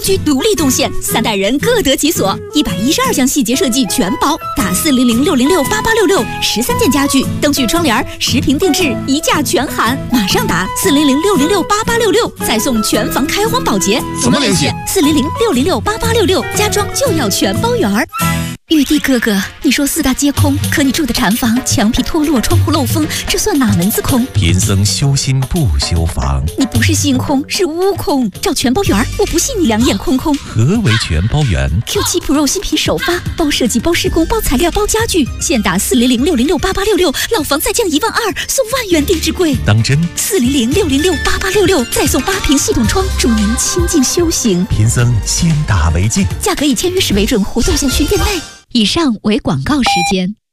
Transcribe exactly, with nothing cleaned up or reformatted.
居独立动线，三代人各得其所，一百一十二项细节设计全包，打四零零六零六八八六六，十三件家具、灯具、窗帘、十平定制，一价全含。马上打四零零六零六八八六六，再送全房开荒保洁。 怎么联系？ 四零零六零六八八六六，家装就要全包圆儿。玉帝哥哥，你说四大皆空，可你住的禅房墙皮脱落，窗户漏风，这算哪门子空？ 贫僧修心不修房。 你不是心空，是悟空。找全包圆儿，我不信你两眼空空。 何为全包圆 ？Q 七 Pro 新品首发，包设计、包施工、包材料、包家具，现打四零零六零六八八六六，老房再降一万二，送万元定制柜。 当真？ 四零零六零六八八六六，再送八屏系统窗，助您清静修行。 贫僧先打为敬。 价格以签约时为准，活动详询店内。以上为广告时间。